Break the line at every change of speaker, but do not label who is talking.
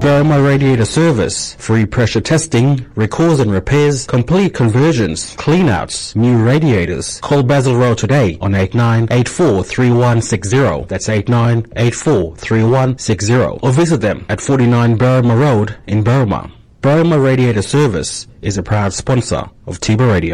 Burma Radiator Service. Free pressure testing, recalls and repairs, complete conversions, cleanouts, new radiators. Call Basil Road today on 89843160. That's 89843160. Or visit them at 49 Burma Road in Burma. Burma Radiator Service is a proud sponsor of Tiba Radio.